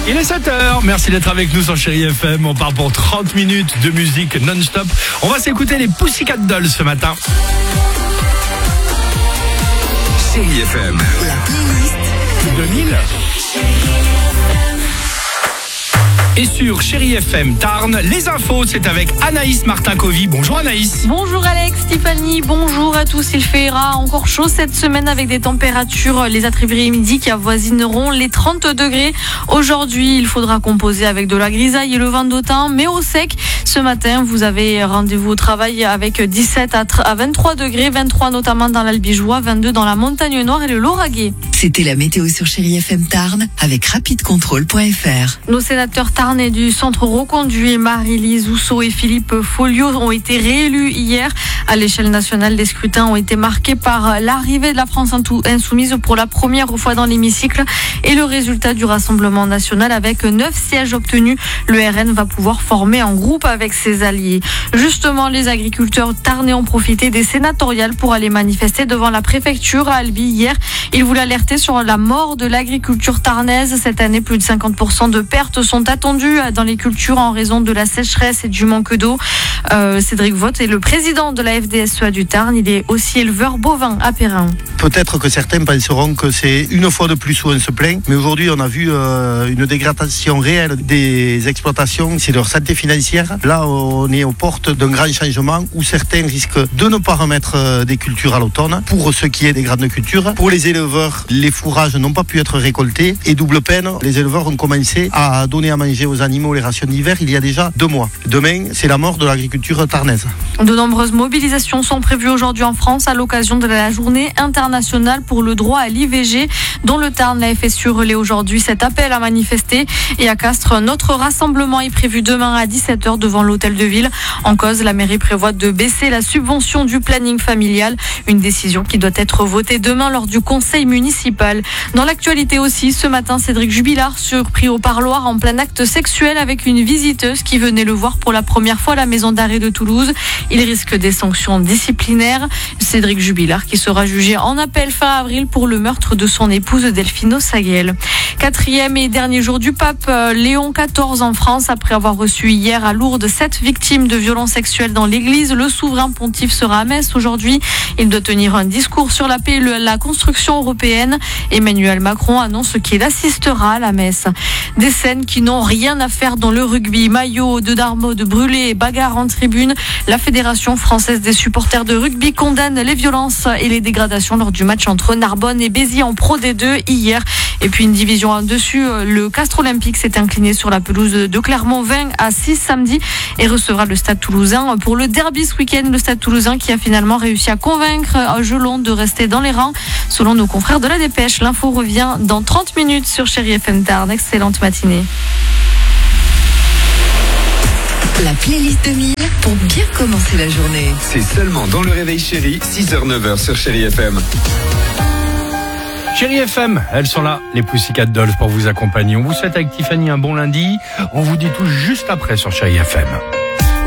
Il est 7h, merci d'être avec nous sur Chérie FM. On part pour 30 minutes de musique non-stop. On va s'écouter les Pussycat Dolls ce matin. Chérie FM. La playlist 2000. Et sur Chérie FM Tarn, les infos, c'est avec Anaïs Martin-Covy. Bonjour Anaïs. Bonjour Alex, Tiffany, bonjour à tous. Il fera encore chaud cette semaine avec des températures les après-midi qui avoisineront les 30 degrés. Aujourd'hui, il faudra composer avec de la grisaille et le vent d'automne, mais au sec. Ce matin, vous avez rendez-vous au travail avec 17 à 23 degrés, 23 notamment dans l'Albigeois, 22 dans la Montagne Noire et le Lauragais. C'était la météo sur Chérie FM Tarn avec rapidecontrôle.fr. Nos sénateurs tarnais du centre reconduit, Marie-Lise Housseau et Philippe Folliot, ont été réélus hier. À l'échelle nationale, les scrutins ont été marqués par l'arrivée de la France insoumise pour la première fois dans l'hémicycle et le résultat du Rassemblement national avec 9 sièges obtenus. Le RN va pouvoir former un groupe avec ses alliés. Justement, les agriculteurs tarnais ont profité des sénatoriales pour aller manifester devant la préfecture à Albi hier. Ils voulaient alerter sur la mort de l'agriculture tarnaise. Cette année, plus de 50% de pertes sont attendues dans les cultures en raison de la sécheresse et du manque d'eau. Cédric Vaught est le président de la FDSEA du Tarn. Il est aussi éleveur bovin à Perrin. Peut-être que certains penseront que c'est une fois de plus où on se plaint, mais aujourd'hui on a vu une dégradation réelle des exploitations, c'est leur santé financière. Là on est aux portes d'un grand changement où certains risquent de ne pas remettre des cultures à l'automne pour ce qui est des grandes cultures. Pour les éleveurs, les fourrages n'ont pas pu être récoltés et double peine, les éleveurs ont commencé à donner à manger aux animaux les rations d'hiver il y a déjà 2 mois. Demain, c'est la mort de l'agriculture tarnaise. De nombreuses mobilisations sont prévues aujourd'hui en France à l'occasion de la journée internationale pour le droit à l'IVG, dont le Tarn a FSU relaie aujourd'hui cet appel à manifester. Et à Castres, notre rassemblement est prévu demain à 17h devant l'hôtel de ville. En cause, la mairie prévoit de baisser la subvention du planning familial, une décision qui doit être votée demain lors du conseil municipal. Dans l'actualité aussi, ce matin, Cédric Jubilard surpris au parloir en plein acte sexuel avec une visiteuse qui venait le voir pour la première fois à la maison d'arrêt de Toulouse. Il risque des sanctions disciplinaires. Cédric Jubilard qui sera jugé en appel fin avril pour le meurtre de son épouse Delphino Saguel. 4e et dernier jour du pape Léon XIV en France. Après avoir reçu hier à Lourdes 7 victimes de violences sexuelles dans l'église, le souverain pontife sera à Metz aujourd'hui. Il doit tenir un discours sur la paix et la construction européenne. Emmanuel Macron annonce qu'il assistera à la messe. Des scènes qui n'ont rien à faire dans le rugby. Maillots de Darmo, de brûlés et bagarres en tribune. La Fédération française des supporters de rugby condamne les violences et les dégradations lors du match entre Narbonne et Béziers en Pro D2 hier. Et puis une division en dessus, le Castres Olympique s'est incliné sur la pelouse de Clermont 20-6 samedi et recevra le Stade Toulousain pour le derby ce week-end. Le Stade Toulousain qui a finalement réussi à convaincre Gelon de rester dans les rangs. Selon nos confrères de la Dépêche, l'info revient dans 30 minutes sur Chérie FM Tarn. Excellente matinée. La playlist 2000 pour bien commencer la journée. C'est seulement dans le réveil chéri, 6h-9h sur Chérie FM. Chérie FM, elles sont là, les Pussycat Dolls pour vous accompagner. On vous souhaite avec Tiffany un bon lundi. On vous dit tout juste après sur Chérie FM.